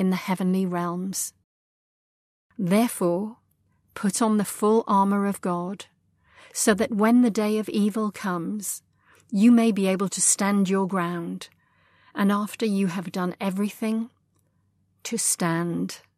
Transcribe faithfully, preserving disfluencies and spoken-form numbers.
in the heavenly realms. Therefore, put on the full armour of God, so that when the day of evil comes, you may be able to stand your ground, and after you have done everything, to stand.